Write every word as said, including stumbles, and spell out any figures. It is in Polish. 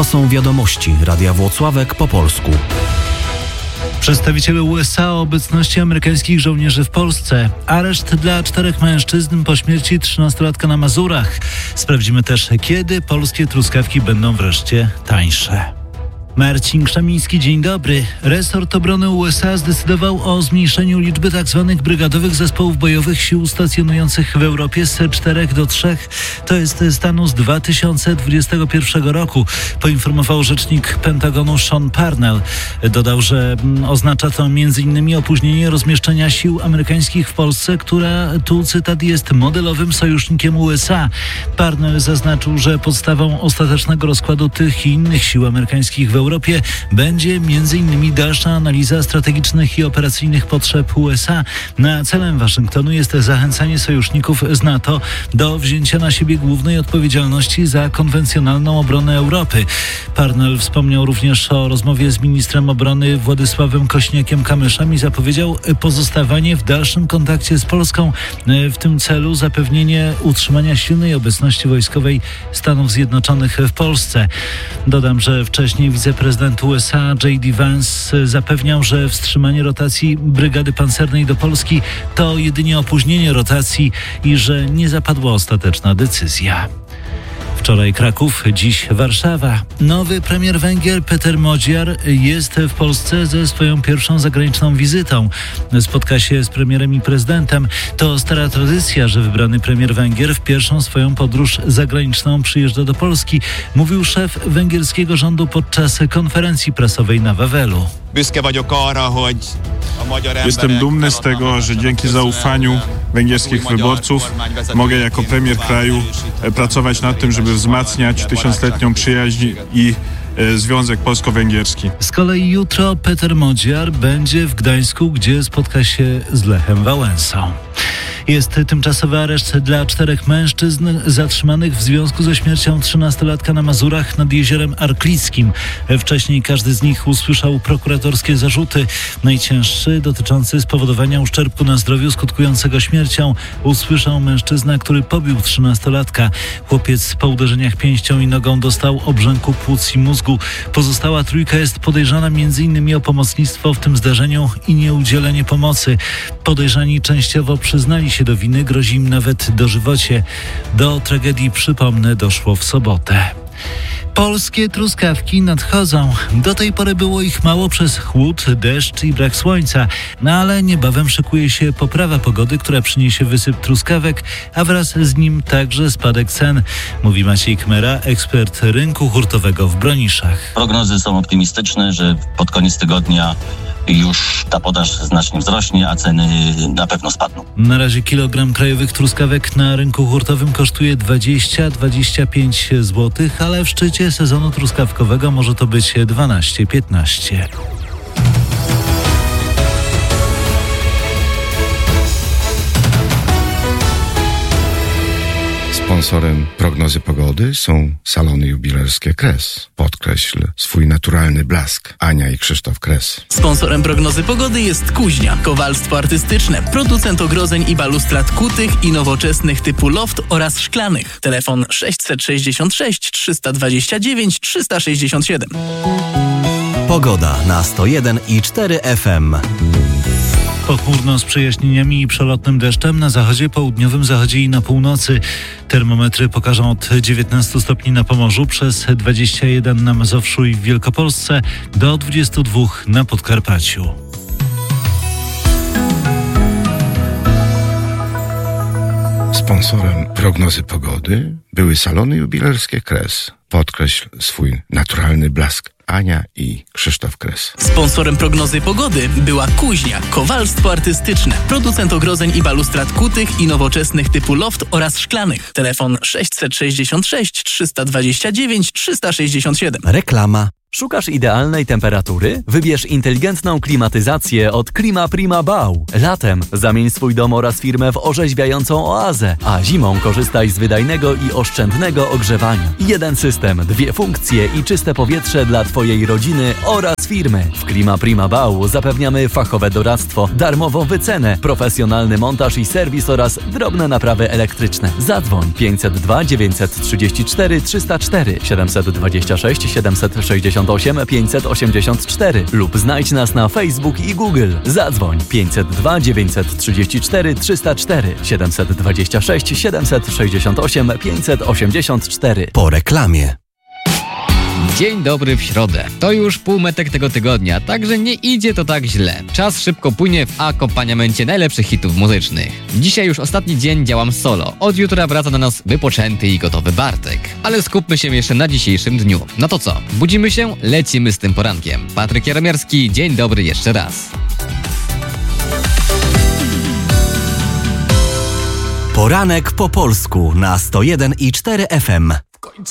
To są wiadomości Radia Włocławek po polsku. Przedstawiciele U S A o obecności amerykańskich żołnierzy w Polsce. Areszt dla czterech mężczyzn po śmierci trzynastolatka na Mazurach. Sprawdzimy też, kiedy polskie truskawki będą wreszcie tańsze. Marcin Krzemiński, dzień dobry. Resort Obrony U S A zdecydował o zmniejszeniu liczby tzw. brygadowych zespołów bojowych sił stacjonujących w Europie z czterech do trzech. To jest stanu z dwa tysiące dwudziestego pierwszego roku, poinformował rzecznik Pentagonu Sean Parnell. Dodał, że oznacza to między innymi opóźnienie rozmieszczenia sił amerykańskich w Polsce, która, tu cytat, jest modelowym sojusznikiem U S A. Parnell zaznaczył, że podstawą ostatecznego rozkładu tych i innych sił amerykańskich w Europie będzie między innymi dalsza analiza strategicznych i operacyjnych potrzeb U S A. Na celem Waszyngtonu jest zachęcanie sojuszników z NATO do wzięcia na siebie głównej odpowiedzialności za konwencjonalną obronę Europy. Parnell wspomniał również o rozmowie z ministrem obrony Władysławem Kośniakiem-Kamyszem i zapowiedział pozostawanie w dalszym kontakcie z Polską. W tym celu zapewnienie utrzymania silnej obecności wojskowej Stanów Zjednoczonych w Polsce. Dodam, że wcześniej wiceprezydent Prezydent U S A J D Vance zapewniał, że wstrzymanie rotacji brygady pancernej do Polski to jedynie opóźnienie rotacji i że nie zapadła ostateczna decyzja. Wczoraj Kraków, dziś Warszawa. Nowy premier Węgier Péter Magyar jest w Polsce ze swoją pierwszą zagraniczną wizytą. Spotka się z premierem i prezydentem. To stara tradycja, że wybrany premier Węgier w pierwszą swoją podróż zagraniczną przyjeżdża do Polski, mówił szef węgierskiego rządu podczas konferencji prasowej na Wawelu. Jestem dumny z tego, że dzięki zaufaniu węgierskich wyborców mogę jako premier kraju pracować nad tym, żeby wzmacniać tysiącletnią przyjaźń i Związek Polsko-Węgierski. Z kolei jutro Péter Magyar będzie w Gdańsku, gdzie spotka się z Lechem Wałęsą. Jest tymczasowy areszt dla czterech mężczyzn zatrzymanych w związku ze śmiercią trzynastolatka na Mazurach nad Jeziorem Arklickim. Wcześniej każdy z nich usłyszał prokuratorskie zarzuty. Najcięższy, dotyczący spowodowania uszczerbku na zdrowiu skutkującego śmiercią, usłyszał mężczyzna, który pobił trzynastolatka. Chłopiec po uderzeniach pięścią i nogą dostał obrzęku płuc i mózgu. Pozostała trójka jest podejrzana między innymi o pomocnictwo w tym zdarzeniu i nieudzielenie pomocy. Podejrzani częściowo przyznali się do winy, grozi im nawet dożywocie. Do tragedii, przypomnę, doszło w sobotę. Polskie truskawki nadchodzą. Do tej pory było ich mało przez chłód, deszcz i brak słońca, no ale niebawem szykuje się poprawa pogody, która przyniesie wysyp truskawek, a wraz z nim także spadek cen, mówi Maciej Kmera, ekspert rynku hurtowego w Broniszach. Prognozy są optymistyczne, że pod koniec tygodnia już ta podaż znacznie wzrośnie, a ceny na pewno spadną. Na razie kilogram krajowych truskawek na rynku hurtowym kosztuje dwadzieścia do dwudziestu pięciu złotych, ale w szczycie sezonu truskawkowego może to być dwanaście do piętnastu. Sponsorem prognozy pogody są salony jubilerskie Kres. Podkreśl swój naturalny blask. Ania i Krzysztof Kres. Sponsorem prognozy pogody jest Kuźnia, kowalstwo artystyczne, producent ogrodzeń i balustrad kutych i nowoczesnych typu loft oraz szklanych. Telefon sześćset sześćdziesiąt sześć trzysta dwadzieścia dziewięć trzysta sześćdziesiąt siedem. Pogoda na sto jeden i cztery F M. Pochmurno z przejaśnieniami i przelotnym deszczem na zachodzie, południowym zachodzie i na północy. Termometry pokażą od dziewiętnastu stopni na Pomorzu, przez dwadzieścia jeden na Mazowszu i w Wielkopolsce, do dwudziestu dwóch na Podkarpaciu. Sponsorem prognozy pogody były salony jubilerskie Kres. Podkreśl swój naturalny blask. Ania i Krzysztof Kres. Sponsorem prognozy pogody była Kuźnia, kowalstwo artystyczne, producent ogrodzeń i balustrad kutych i nowoczesnych typu loft oraz szklanych. Telefon sześćset sześćdziesiąt sześć trzysta dwadzieścia dziewięć trzysta sześćdziesiąt siedem. Reklama. Szukasz idealnej temperatury? Wybierz inteligentną klimatyzację od Klima Prima Bau. Latem zamień swój dom oraz firmę w orzeźwiającą oazę, a zimą korzystaj z wydajnego i oszczędnego ogrzewania. Jeden system, dwie funkcje i czyste powietrze dla Twojej rodziny oraz firmy. W Klima Prima Bau zapewniamy fachowe doradztwo, darmową wycenę, profesjonalny montaż i serwis oraz drobne naprawy elektryczne. Zadzwoń pięćset dwa dziewięćset trzydzieści cztery trzysta cztery siedemset dwadzieścia sześć siedemset sześćdziesiąt osiem pięćset osiemdziesiąt cztery lub znajdź nas na Facebook i Google. Zadzwoń pięćset dwa dziewięćset trzydzieści cztery trzysta cztery siedemset dwadzieścia sześć siedemset sześćdziesiąt osiem pięćset osiemdziesiąt cztery. Po reklamie. Dzień dobry w środę. To już półmetek tego tygodnia, także nie idzie to tak źle. Czas szybko płynie w akompaniamencie najlepszych hitów muzycznych. Dzisiaj już ostatni dzień działam solo. Od jutra wraca do nas wypoczęty i gotowy Bartek. Ale skupmy się jeszcze na dzisiejszym dniu. No to co? Budzimy się? Lecimy z tym porankiem. Patryk Jaromierski, dzień dobry jeszcze raz. Poranek po polsku na sto jeden i cztery F M.